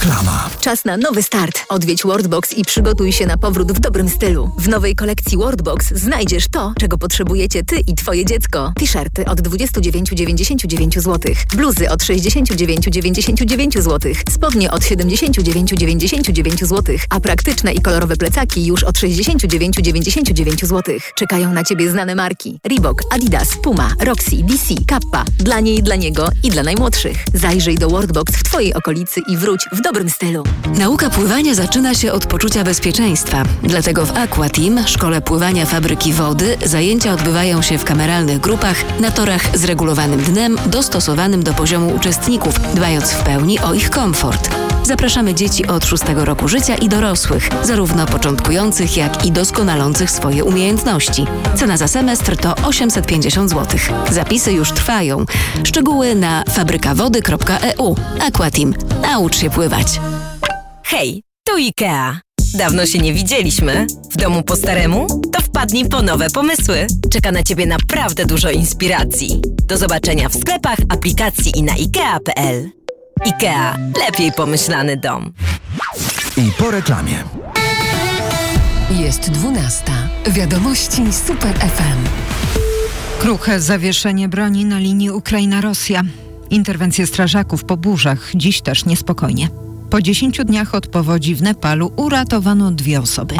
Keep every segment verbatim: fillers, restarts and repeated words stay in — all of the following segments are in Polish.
Reklama. Czas na nowy start. Odwiedź Worldbox i przygotuj się na powrót w dobrym stylu. W nowej kolekcji Worldbox znajdziesz to, czego potrzebujecie ty i twoje dziecko. T-shirty od dwadzieścia dziewięć dziewięćdziesiąt dziewięć złotych. Bluzy od sześćdziesiąt dziewięć dziewięćdziesiąt dziewięć złotych. Spodnie od siedemdziesiąt dziewięć dziewięćdziesiąt dziewięć złotych. A praktyczne i kolorowe plecaki już od sześćdziesiąt dziewięć dziewięćdziesiąt dziewięć złotych. Czekają na ciebie znane marki. Reebok, Adidas, Puma, Roxy, D C, Kappa. Dla niej, dla niego i dla najmłodszych. Zajrzyj do Worldbox w twojej okolicy i wróć w dobrym stylu. Nauka pływania zaczyna się od poczucia bezpieczeństwa. Dlatego w Aqua Team, szkole pływania Fabryki Wody, zajęcia odbywają się w kameralnych grupach na torach z regulowanym dnem, dostosowanym do poziomu uczestników, dbając w pełni o ich komfort. Zapraszamy dzieci od szóstego roku życia i dorosłych, zarówno początkujących, jak i doskonalących swoje umiejętności. Cena za semestr to osiemset pięćdziesiąt złotych. Zapisy już trwają. Szczegóły na fabrykawody kropka e u. Aqua Team. Naucz się pływać. Hej, tu IKEA. Dawno się nie widzieliśmy. W domu po staremu? To wpadnij po nowe pomysły. Czeka na ciebie naprawdę dużo inspiracji. Do zobaczenia w sklepach, aplikacji i na ikea kropka pe el. IKEA. Lepiej pomyślany dom. I po reklamie. Jest dwunasta. Wiadomości Super F M. Kruche zawieszenie broni na linii Ukraina-Rosja. Interwencje strażaków po burzach. Dziś też niespokojnie. Po dziesięciu dniach od powodzi w Nepalu uratowano dwie osoby.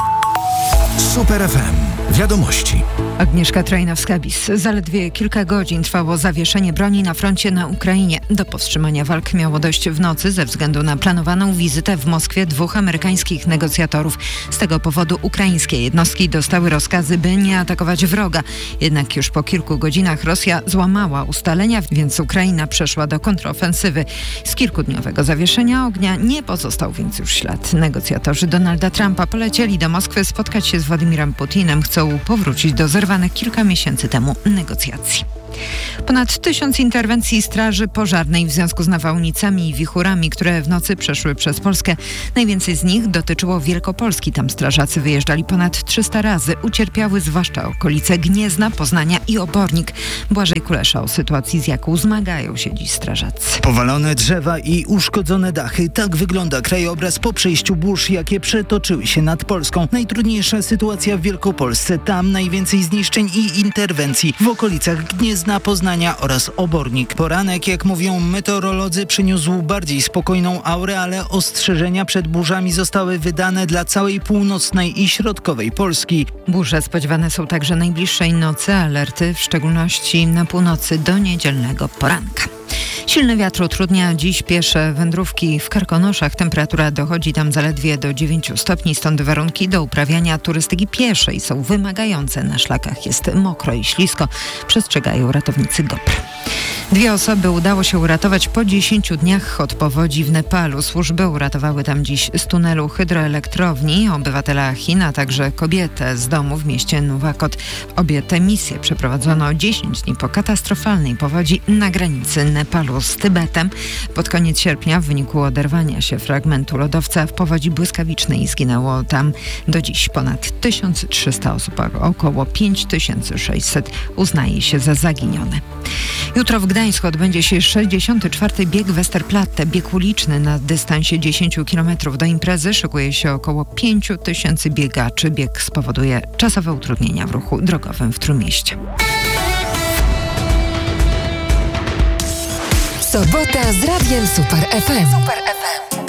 Super F M. Wiadomości. Agnieszka Trajnowska-Bis. Zaledwie kilka godzin trwało zawieszenie broni na froncie na Ukrainie. Do powstrzymania walk miało dojść w nocy ze względu na planowaną wizytę w Moskwie dwóch amerykańskich negocjatorów. Z tego powodu ukraińskie jednostki dostały rozkazy, by nie atakować wroga. Jednak już po kilku godzinach Rosja złamała ustalenia, więc Ukraina przeszła do kontrofensywy. Z kilkudniowego zawieszenia ognia nie pozostał więc już ślad. Negocjatorzy Donalda Trumpa polecieli do Moskwy spotkać się z Władimirem Putinem. Chcą powrócić do zerwanych kilka miesięcy temu negocjacji. Ponad tysiąc interwencji straży pożarnej w związku z nawałnicami i wichurami, które w nocy przeszły przez Polskę. Najwięcej z nich dotyczyło Wielkopolski. Tam strażacy wyjeżdżali ponad trzysta razy. Ucierpiały zwłaszcza okolice Gniezna, Poznania i Obornik. Błażej Kulesza o sytuacji, z jaką zmagają się dziś strażacy. Powalone drzewa i uszkodzone dachy. Tak wygląda krajobraz po przejściu burz, jakie przetoczyły się nad Polską. Najtrudniejsza sytuacja w Wielkopolsce. Tam najwięcej zniszczeń i interwencji. W okolicach Gniezna, Poznania oraz Obornik. Poranek, jak mówią meteorolodzy, przyniósł bardziej spokojną aurę, ale ostrzeżenia przed burzami zostały wydane dla całej północnej i środkowej Polski. Burze spodziewane są także najbliższej nocy. Alerty w szczególności na północy do niedzielnego poranka. Silny wiatr utrudnia dziś piesze wędrówki w Karkonoszach. Temperatura dochodzi tam zaledwie do dziewięciu stopni, stąd warunki do uprawiania turystyki pieszej są wymagające. Na szlakach jest mokro i ślisko, przestrzegają ratownicy GOPR. Dwie osoby udało się uratować po dziesięciu dniach od powodzi w Nepalu. Służby uratowały tam dziś z tunelu hydroelektrowni obywatela Chin, a także kobietę z domu w mieście Nuwakot. Obie te misje przeprowadzono dziesięć dni po katastrofalnej powodzi na granicy Nepalu z Tybetem. Pod koniec sierpnia w wyniku oderwania się fragmentu lodowca w powodzi błyskawicznej zginęło tam do dziś ponad tysiąc trzysta osób, a około pięć tysięcy sześćset uznaje się za zaginione. Jutro w Gdańsku odbędzie się sześćdziesiąty czwarty bieg Westerplatte, bieg uliczny na dystansie dziesięciu kilometrów. Do imprezy szykuje się około pięciu tysięcy biegaczy. Bieg spowoduje czasowe utrudnienia w ruchu drogowym w Trójmieście. Sobota z Radiem Super F M. Super F M.